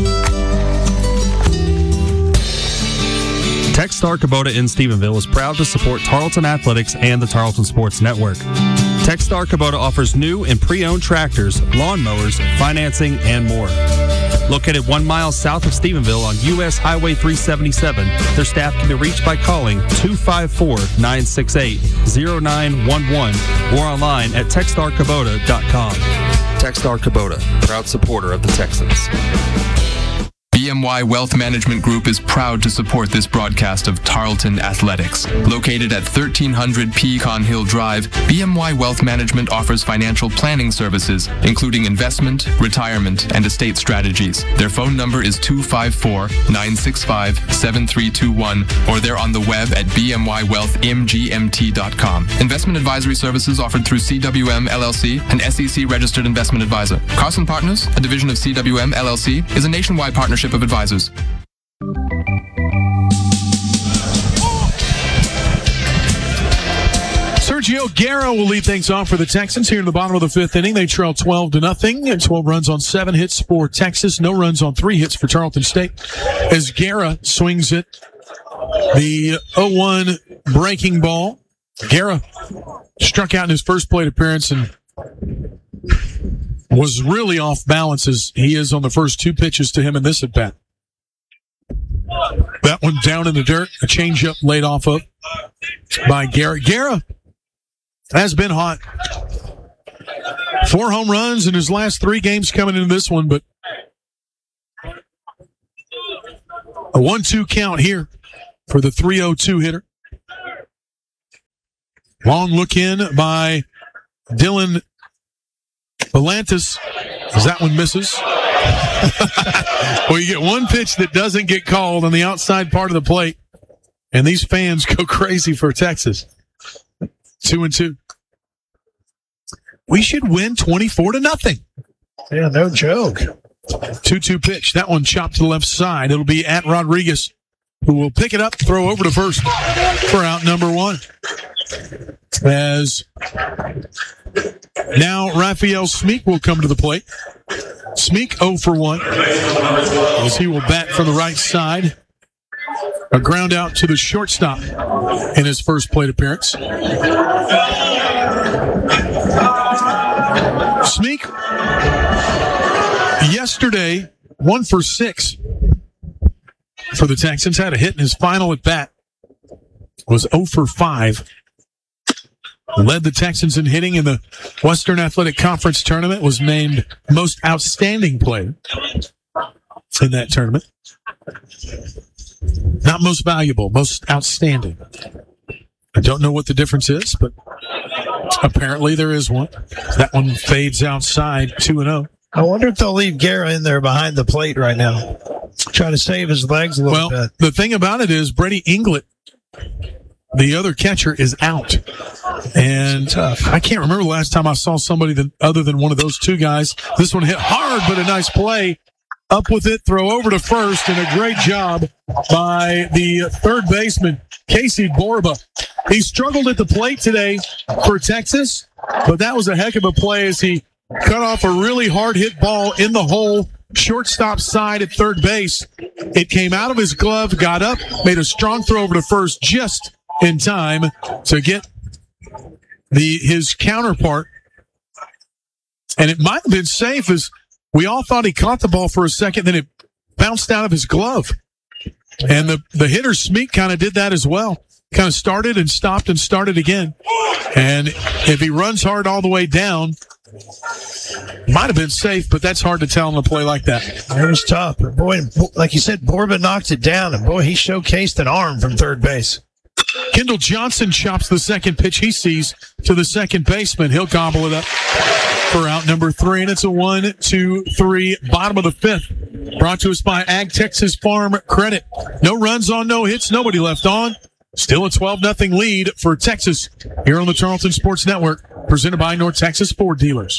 Techstar Kubota in Stephenville is proud to support Tarleton Athletics and the Tarleton Sports Network. Techstar Kubota offers new and pre-owned tractors, lawnmowers, financing, and more. Located one mile south of Stephenville on U S Highway three seventy-seven, their staff can be reached by calling two five four, nine six eight, zero nine one one or online at techstar kubota dot com. Techstar Kubota, proud supporter of the Texans. B M Y Wealth Management Group is proud to support this broadcast of Tarleton Athletics. Located at thirteen hundred Pecan Hill Drive, B M Y Wealth Management offers financial planning services, including investment, retirement, and estate strategies. Their phone number is two five four, nine six five, seven three two one, or they're on the web at b m y wealth m g m t dot com. Investment advisory services offered through C W M L L C, an S E C-registered investment advisor. Carson Partners, a division of C W M L L C, is a nationwide partnership of advisors. Sergio Rafael Guerra will lead things off for the Texans here in the bottom of the fifth inning. They trail twelve to nothing, and twelve runs on seven hits for Texas. No runs on three hits for Tarleton State. As Guerra swings it, the oh one breaking ball. Guerra struck out in his first plate appearance and was really off balance as he is on the first two pitches to him in this at bat. That one down in the dirt, a changeup laid off of by Guerra. Guerra has been hot. Four home runs in his last three games coming into this one, but a one two count here for the three oh two hitter. Long look in by Dylan Volantis as that one misses. Well, you get one pitch that doesn't get called on the outside part of the plate, and these fans go crazy for Texas. Two and two. We should win twenty-four to nothing. Yeah, no joke. two two pitch. That one chopped to the left side. It'll be at Rodriguez, who will pick it up, throw over to first for out number one. As now Raphael Smeek will come to the plate. Smeek oh for one as he will bat from the right side. A ground out to the shortstop in his first plate appearance. Smeek yesterday one for six for the Texans. Had a hit in his final at bat. Was oh for five. Led the Texans in hitting in the Western Athletic Conference tournament. Was named most outstanding player in that tournament. Not most valuable, most outstanding. I don't know what the difference is, but apparently there is one. That one fades outside, two and oh. I wonder if they'll leave Guerra in there behind the plate right now. Try to save his legs a little well, bit. The thing about it is Brady Inglet, the other catcher, is out. And I can't remember the last time I saw somebody that, other than one of those two guys. This one hit hard, but a nice play. Up with it, throw over to first, and a great job by the third baseman, Casey Borba. He struggled at the plate today for Texas, but that was a heck of a play as he cut off a really hard hit ball in the hole, shortstop side at third base. It came out of his glove, got up, made a strong throw over to first just in time to get the his counterpart. And it might have been safe as we all thought he caught the ball for a second, then it bounced out of his glove. And the, the hitter, Smeek, kind of did that as well. Kind of started and stopped and started again. And if he runs hard all the way down, might have been safe, but that's hard to tell on a play like that. It was tough. But boy, like you said, Borba knocked it down, and boy, he showcased an arm from third base. Kendall Johnson chops the second pitch he sees to the second baseman. He'll gobble it up for out number three, and it's a one, two, three, bottom of the fifth. Brought to us by Ag Texas Farm Credit. No runs on, no hits, nobody left on. Still a twelve nothing lead for Texas here on the Tarleton Sports Network, presented by North Texas Ford Dealers.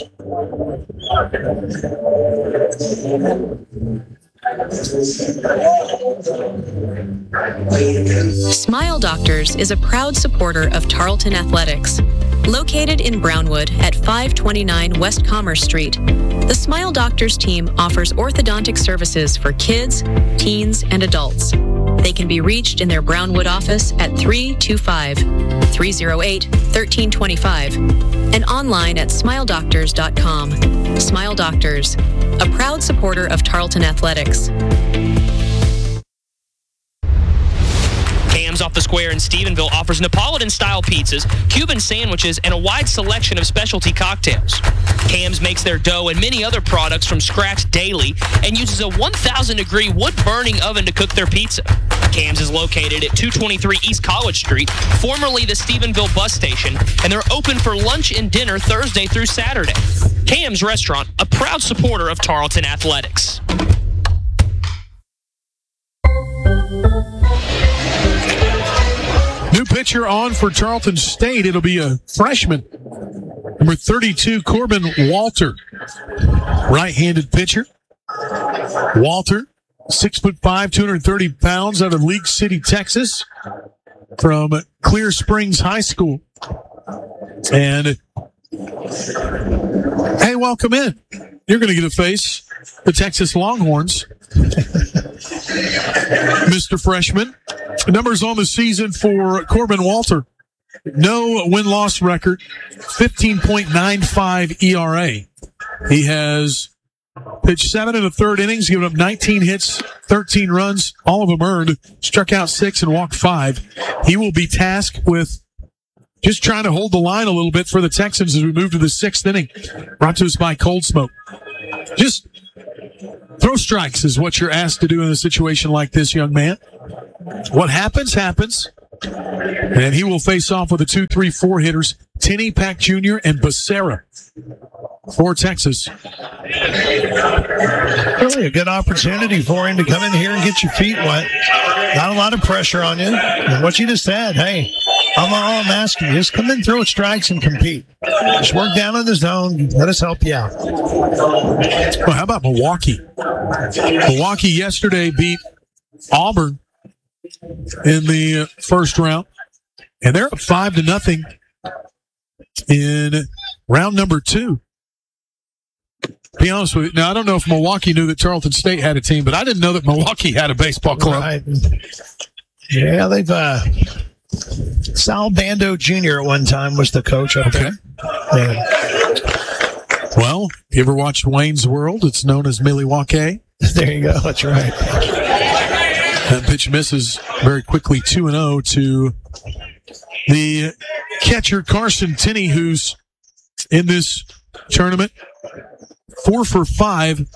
Smile Doctors is a proud supporter of Tarleton Athletics. Located in Brownwood at five twenty-nine West Commerce Street, the Smile Doctors team offers orthodontic services for kids, teens, and adults. They can be reached in their Brownwood office at three two five, three oh eight, one three two five and online at smile doctors dot com. Smile Doctors, a proud supporter of Tarleton Athletics. Cam's off the Square in Stephenville offers Neapolitan-style pizzas, Cuban sandwiches, and a wide selection of specialty cocktails. Cam's makes their dough and many other products from scratch daily and uses a one thousand degree wood-burning oven to cook their pizza. Cam's is located at two twenty-three East College Street, formerly the Stephenville bus station, and they're open for lunch and dinner Thursday through Saturday. Cam's Restaurant, a proud supporter of Tarleton Athletics. New pitcher on for Tarleton State. It'll be a freshman, number thirty-two, Corbin Walter. Right-handed pitcher. Walter, six foot five, two hundred thirty pounds, out of League City, Texas, from Clear Springs High School. And, hey, welcome in. You're going to get to face the Texas Longhorns. Mister Freshman. Numbers on the season for Corbin Walter. No win-loss record, fifteen point nine five E R A. He has pitched seven and a third innings, given up nineteen hits, thirteen runs, all of them earned, struck out six and walked five. He will be tasked with just trying to hold the line a little bit for the Texans as we move to the sixth inning. Brought to us by Cold Smoke. Just throw strikes is what you're asked to do in a situation like this, young man. What happens, happens. And he will face off with the two, three, four hitters, Tenney, Pack Junior, and Becerra for Texas. Really a good opportunity for him to come in here and get your feet wet. Not a lot of pressure on you. And what you just said, hey, I'm all I'm asking you. Just come in, throw strikes, and compete. Just work down in the zone. Let us help you out. Well, how about Milwaukee? Milwaukee yesterday beat Auburn in the first round, and they're up five to nothing in round number two. Be honest with you. Now, I don't know if Milwaukee knew that Tarleton State had a team, but I didn't know that Milwaukee had a baseball club. Right. Yeah, they've uh, Sal Bando Junior at one time was the coach up okay. there. Yeah. Well, you ever watched Wayne's World? It's known as Milwaukee. There you go. That's right. That pitch misses very quickly, two and oh to the catcher, Carson Tenney, who's in this tournament. Four for five.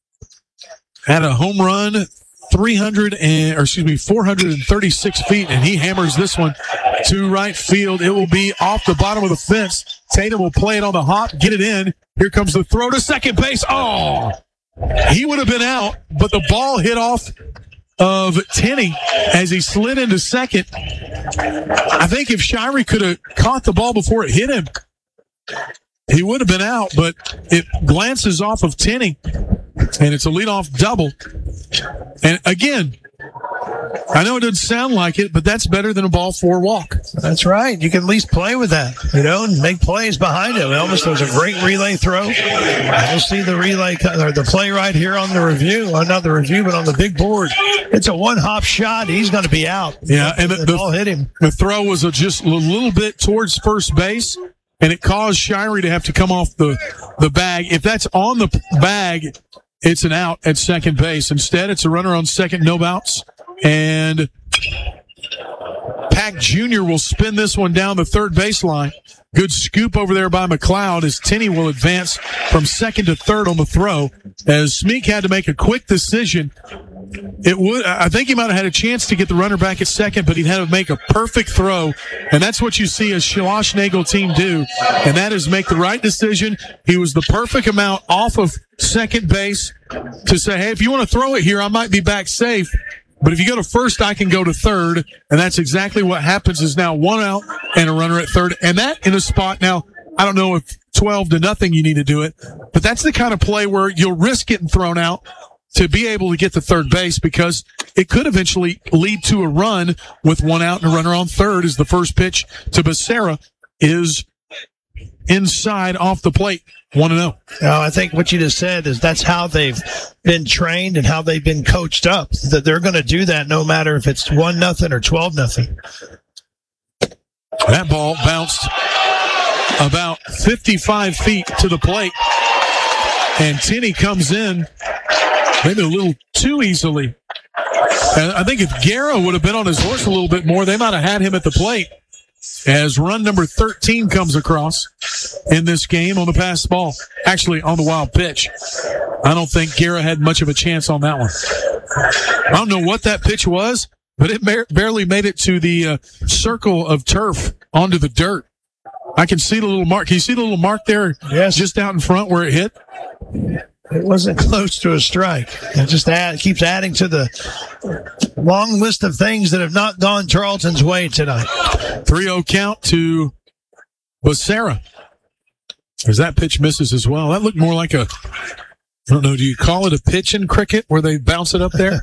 Had a home run, three hundred and, or excuse me, four hundred thirty-six feet, and he hammers this one to right field. It will be off the bottom of the fence. Tatum will play it on the hop, get it in. Here comes the throw to second base. Oh, he would have been out, but the ball hit off of Tenney as he slid into second. I think if Shirey could have caught the ball before it hit him, he would have been out, but it glances off of Tenney, and it's a leadoff double. And again, I know it doesn't sound like it, but that's better than a ball four walk. That's right. You can at least play with that, you know, and make plays behind it. Elvis does a great relay throw. You'll see the relay or the play right here on the review. Well, not the review, but on the big board. It's a one-hop shot. He's going to be out. Yeah, and the, the ball hit him. The throw was a, just a little bit towards first base, and it caused Shirey to have to come off the, the bag. If that's on the bag, it's an out at second base. Instead, it's a runner on second, no outs. And Pack Junior will spin this one down the third baseline. Good scoop over there by McLeod as Tenney will advance from second to third on the throw. As Smeek had to make a quick decision. It would, I think he might have had a chance to get the runner back at second, but he'd had to make a perfect throw. And that's what you see a Schloss-Nagel team do. And that is make the right decision. He was the perfect amount off of second base to say, hey, if you want to throw it here, I might be back safe. But if you go to first, I can go to third. And that's exactly what happens is now one out and a runner at third. And that in a spot now, I don't know if twelve to nothing you need to do it, but that's the kind of play where you'll risk getting thrown out to be able to get to third base because it could eventually lead to a run with one out and a runner on third as the first pitch to Becerra is inside off the plate. one and oh. No, I think what you just said is that's how they've been trained and how they've been coached up, that they're going to do that no matter if it's one nothing or twelve nothing. That ball bounced about fifty-five feet to the plate, and Tenney comes in maybe a little too easily. And I think if Guerra would have been on his horse a little bit more, they might have had him at the plate. As run number thirteen comes across in this game on the pass ball. Actually, on the wild pitch. I don't think Guerra had much of a chance on that one. I don't know what that pitch was, but it bar- barely made it to the uh, circle of turf onto the dirt. I can see the little mark. Can you see the little mark there? Yes. Just out in front where it hit? It wasn't close to a strike. It just add, keeps adding to the long list of things that have not gone Tarleton's way tonight. three oh count to Becerra. As that pitch misses as well. That looked more like a, I don't know, do you call it a pitch in cricket where they bounce it up there?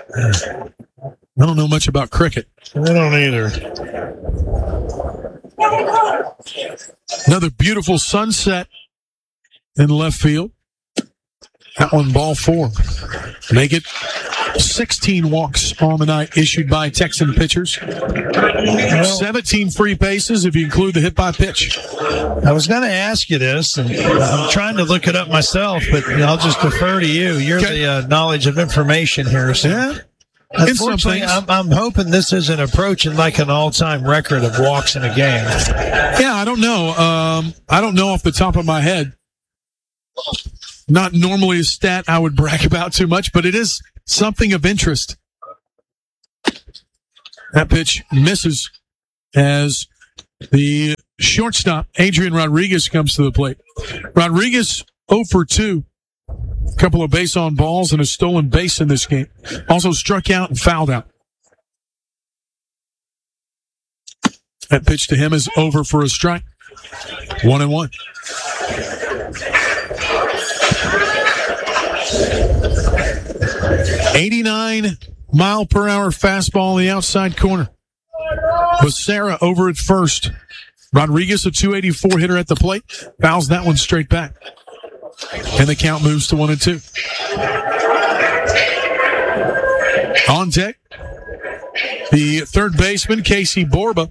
I don't know much about cricket. I don't either. Another beautiful sunset in left field. That one, ball four. Make it sixteen walks on the night issued by Texan pitchers. seventeen free bases if you include the hit by pitch. I was going to ask you this, and I'm trying to look it up myself, but you know, I'll just defer to you. You're okay. the uh, knowledge of information here. So. Yeah. Unfortunately, I'm, I'm hoping this isn't approaching like an all-time record of walks in a game. Yeah, I don't know. Um, I don't know off the top of my head. Not normally a stat I would brag about too much, but it is something of interest. That pitch misses as the shortstop, Adrian Rodriguez, comes to the plate. Rodriguez oh for two. A couple of base on balls and a stolen base in this game. Also struck out and fouled out. That pitch to him is over for a strike. One and one. eighty-nine mile per hour fastball in the outside corner. Becerra over at first. Rodriguez, a two eighty-four hitter at the plate, fouls that one straight back. And the count moves to one and two. On deck, the third baseman, Casey Borba.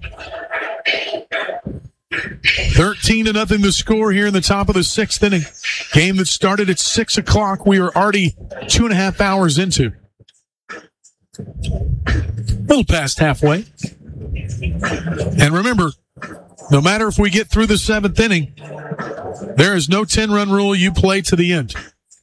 thirteen to nothing to score here in the top of the sixth inning. Game that started at six o'clock. We are already two and a half hours into. A little past halfway. And remember, no matter if we get through the seventh inning, there is no ten-run rule. You play to the end.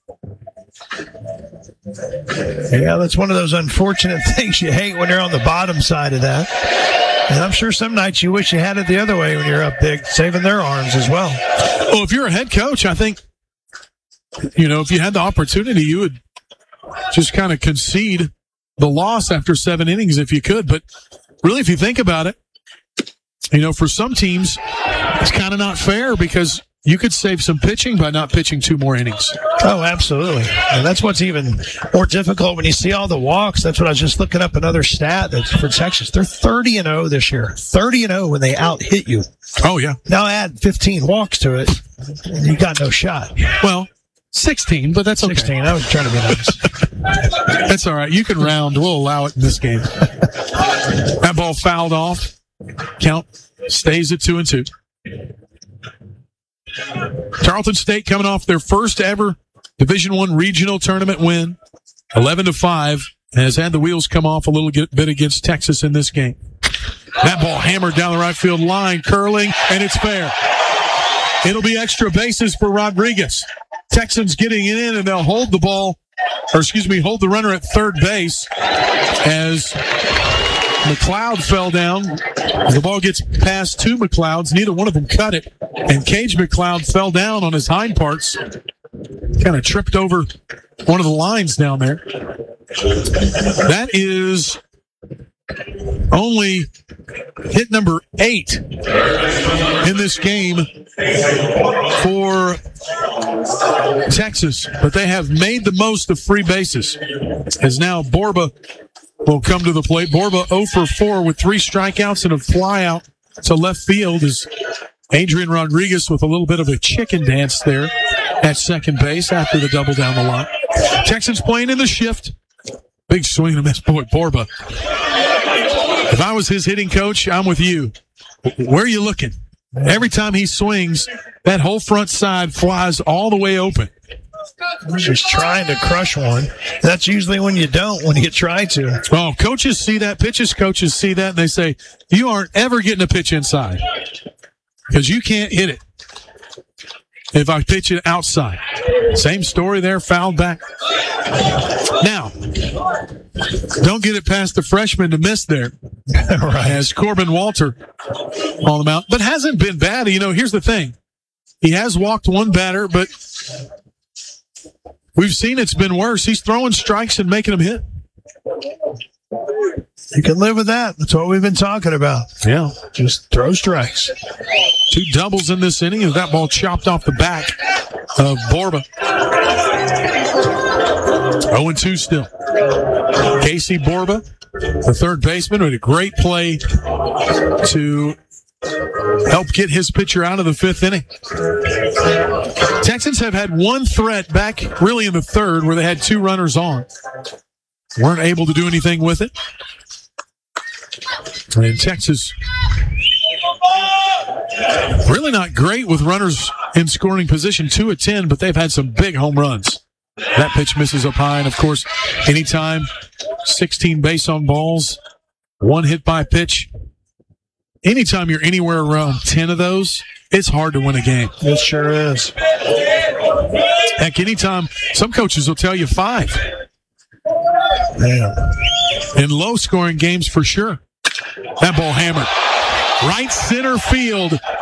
Yeah, that's one of those unfortunate things you hate when you're on the bottom side of that. And I'm sure some nights you wish you had it the other way when you're up big, saving their arms as well. Well, if you're a head coach, I think, you know, if you had the opportunity, you would just kind of concede the loss after seven innings if you could. But really, if you think about it, you know, for some teams, it's kind of not fair because you could save some pitching by not pitching two more innings. Oh, absolutely. And that's what's even more difficult when you see all the walks. That's what I was just looking up another stat that's for Texas. They're thirty and oh this year. thirty and oh when they out hit you. Oh, yeah. Now add fifteen walks to it, and you got no shot. Well, sixteen, but that's okay. sixteen. I was trying to be nice. That's all right. You can round. We'll allow it in this game. That ball fouled off. Count stays at two and two. Tarleton State coming off their first ever Division One regional tournament win, eleven to five, has had the wheels come off a little bit against Texas in this game. That ball hammered down the right field line, curling, and it's fair. It'll be extra bases for Rodriguez. Texans getting it in, and they'll hold the ball, or excuse me, hold the runner at third base as McLeod fell down. The ball gets past two McLeods. Neither one of them cut it. And Cage McLeod fell down on his hind parts. Kind of tripped over one of the lines down there. That is only hit number eight in this game for Texas. But they have made the most of free bases. As now Borba will come to the plate. Borba oh for four with three strikeouts and a flyout to left field as Adrian Rodriguez with a little bit of a chicken dance there at second base after the double down the line. Texans playing in the shift. Big swing and miss, boy, Borba. If I was his hitting coach, I'm with you. Where are you looking? Every time he swings, that whole front side flies all the way open. Just trying to crush one. That's usually when you don't, when you try to. Oh, coaches see that. Pitches coaches see that, and they say, you aren't ever getting a pitch inside because you can't hit it if I pitch it outside. Same story there, fouled back. Now, don't get it past the freshman to miss there. Right. As Corbin Walter called him out. But hasn't been bad. You know, here's the thing. He has walked one batter, but we've seen it's been worse. He's throwing strikes and making them hit. You can live with that. That's what we've been talking about. Yeah. Just throw strikes. Two doubles in this inning as that ball chopped off the back of Borba. oh and two still. Casey Borba, the third baseman, with a great play to helped get his pitcher out of the fifth inning. Texans have had one threat back really in the third where they had two runners on. Weren't able to do anything with it. And Texas really not great with runners in scoring position, two of ten, but they've had some big home runs. That pitch misses up high, and of course, anytime sixteen base on balls, one hit by pitch, anytime you're anywhere around ten of those, it's hard to win a game. It sure is. Heck, anytime, some coaches will tell you five. Man. In low-scoring games for sure. That ball hammered. Right center field.